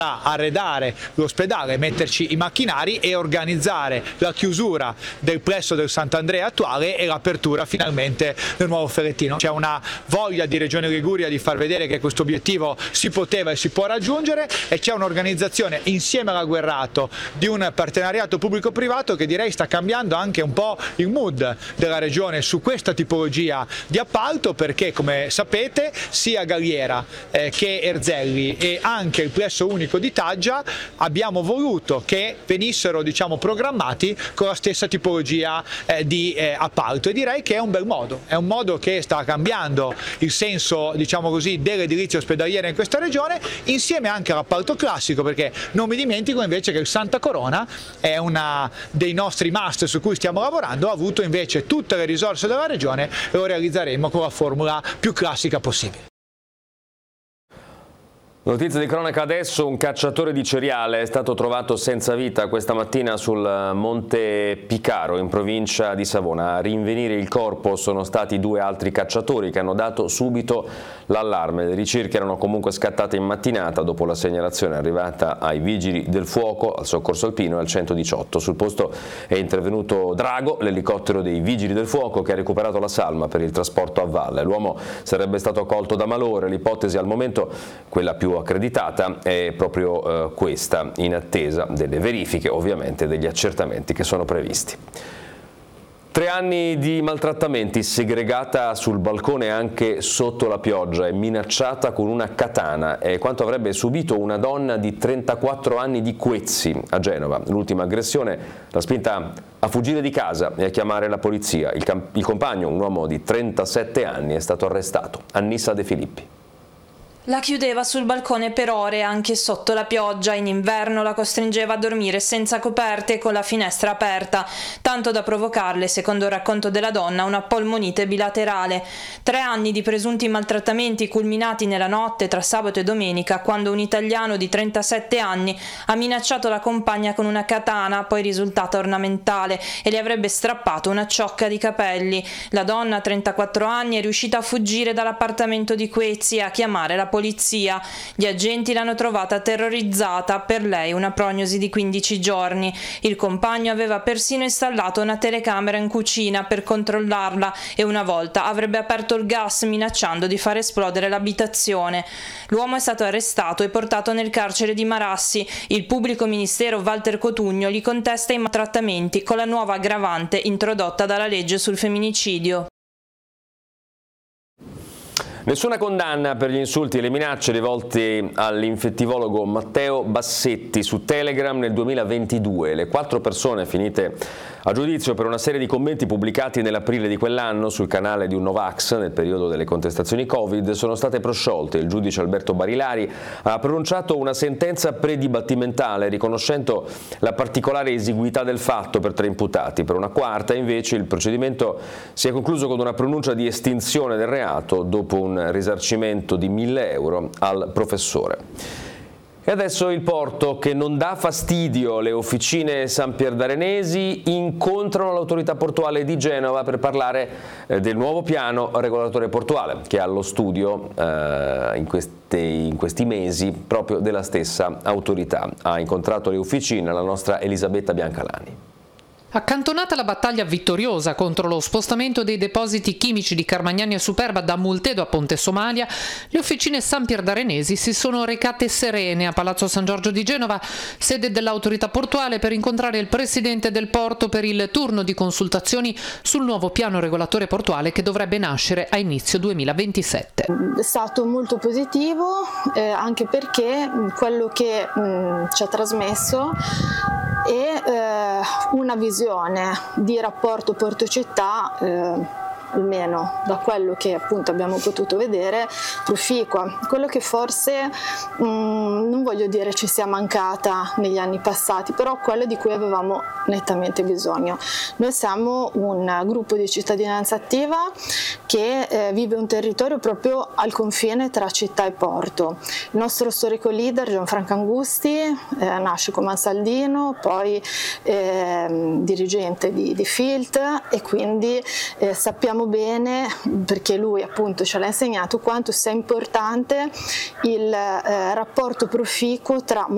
arredare l'ospedale, metterci i macchinari e organizzare la chiusura del plesso del Sant'Andrea attuale e l'apertura finalmente del nuovo Ferrettino. C'è una voglia di Regione Liguria di far vedere che questo obiettivo si poteva e si può raggiungere, e c'è un'organizzazione insieme alla Guerrato di un partenariato pubblico-privato che direi sta cambiando anche un po' il mood della Regione su questa tipologia di appalto, perché come sapete sia Galliera che Erzelli e anche il plesso unico di Taggia abbiamo voluto che venissero programmati con la stessa tipologia di appalto, e direi che è un bel modo, è un modo che sta cambiando il senso dell'edilizia ospedaliera in questa regione, insieme anche all'appalto classico, perché non mi dimentico invece che il Santa Corona è una dei nostri must su cui stiamo lavorando, ha avuto invece tutte le risorse della regione e lo realizzeremo con la formula più classica possibile. Notizia di cronaca adesso: un cacciatore di cereale è stato trovato senza vita questa mattina sul Monte Picaro in provincia di Savona. A rinvenire il corpo sono stati 2 altri cacciatori che hanno dato subito l'allarme. Le ricerche erano comunque scattate in mattinata dopo la segnalazione arrivata ai vigili del fuoco, al soccorso alpino e al 118. Sul posto è intervenuto Drago, l'elicottero dei vigili del fuoco, che ha recuperato la salma per il trasporto a valle. L'uomo sarebbe stato colto da malore. L'ipotesi al momento, quella più accreditata, è proprio questa, in attesa delle verifiche, ovviamente degli accertamenti che sono previsti. 3 anni di maltrattamenti, segregata sul balcone anche sotto la pioggia e minacciata con una katana, è quanto avrebbe subito una donna di 34 anni di Quezzi a Genova. L'ultima aggressione l'ha spinta a fuggire di casa e a chiamare la polizia. Il compagno, un uomo di 37 anni, è stato arrestato. Annissa De Filippi. La chiudeva sul balcone per ore anche sotto la pioggia. In inverno la costringeva a dormire senza coperte e con la finestra aperta, tanto da provocarle, secondo il racconto della donna, una polmonite bilaterale. 3 anni di presunti maltrattamenti culminati nella notte tra sabato e domenica, quando un italiano di 37 anni ha minacciato la compagna con una katana, poi risultata ornamentale, e le avrebbe strappato una ciocca di capelli. La donna, 34 anni, è riuscita a fuggire dall'appartamento di Quezzi e a chiamare la polizia. Gli agenti l'hanno trovata terrorizzata, per lei una prognosi di 15 giorni. Il compagno aveva persino installato una telecamera in cucina per controllarla e una volta avrebbe aperto il gas minacciando di far esplodere l'abitazione. L'uomo è stato arrestato e portato nel carcere di Marassi. Il pubblico ministero Walter Cotugno gli contesta i maltrattamenti con la nuova aggravante introdotta dalla legge sul femminicidio. Nessuna condanna per gli insulti e le minacce rivolti all'infettivologo Matteo Bassetti su Telegram nel 2022. Le 4 persone finite a giudizio per una serie di commenti pubblicati nell'aprile di quell'anno sul canale di un Novax nel periodo delle contestazioni Covid sono state prosciolte. Il giudice Alberto Barilari ha pronunciato una sentenza predibattimentale riconoscendo la particolare esiguità del fatto per 3 imputati. Per una quarta, invece, il procedimento si è concluso con una pronuncia di estinzione del reato dopo un risarcimento di 1.000 euro al professore. E adesso il porto, che non dà fastidio. Le officine Sampierdarenesi incontrano l'autorità portuale di Genova per parlare del nuovo piano regolatore portuale che è allo studio in questi mesi proprio della stessa autorità. Ha incontrato le officine la nostra Elisabetta Biancalani. Accantonata la battaglia vittoriosa contro lo spostamento dei depositi chimici di Carmagnani e Superba da Multedo a Ponte Somalia, le officine Sampierdarenesi si sono recate serene a Palazzo San Giorgio di Genova, sede dell'autorità portuale, per incontrare il presidente del porto per il turno di consultazioni sul nuovo piano regolatore portuale che dovrebbe nascere a inizio 2027. È stato molto positivo anche perché quello che ci ha trasmesso è una visione di rapporto porto-città, almeno da quello che appunto abbiamo potuto vedere, proficua. Quello che forse non voglio dire ci sia mancata negli anni passati, però quello di cui avevamo nettamente bisogno. Noi siamo un gruppo di cittadinanza attiva che vive un territorio proprio al confine tra città e porto. Il nostro storico leader Gianfranco Angusti nasce come Ansaldino, poi dirigente di Filt, e quindi sappiamo bene, perché lui appunto ce l'ha insegnato, quanto sia importante il rapporto proficuo tra